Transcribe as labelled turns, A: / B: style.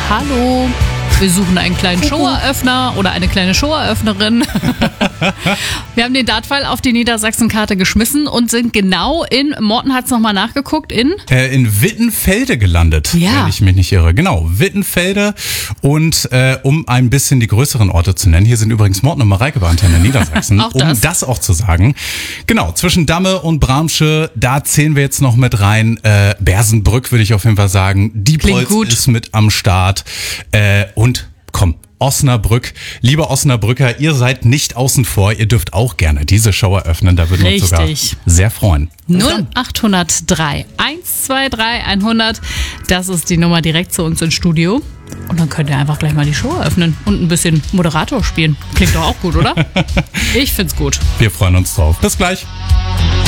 A: hallo, wir suchen einen kleinen Showeröffner oder eine kleine Showeröffnerin. Wir haben den Dartpfeil auf die Niedersachsen-Karte geschmissen und sind genau in, Morten hat es nochmal nachgeguckt, in
B: Wittenfelde gelandet,
A: Ja.
B: wenn ich mich nicht irre. Genau, Wittenfelde. Und um ein bisschen die größeren Orte zu nennen, hier sind übrigens Morten und Mareike bei Antenne Niedersachsen,
A: Auch das.
B: um das auch zu sagen. Genau, zwischen Damme und Bramsche, da zählen wir jetzt noch mit rein. Bersenbrück würde ich auf jeden Fall sagen. Diepholz
A: gut.
B: ist mit am Start. Und komm, Osnabrück. Liebe Osnabrücker, ihr seid nicht außen vor. Ihr dürft auch gerne diese Show eröffnen. Da würden wir uns sogar
A: Richtig.
B: sehr freuen.
A: 0803 123 100. Das ist die Nummer direkt zu uns ins Studio. Und dann könnt ihr einfach gleich mal die Show eröffnen und ein bisschen Moderator spielen. Klingt doch auch gut, oder? Ich find's gut.
B: Wir freuen uns drauf. Bis gleich.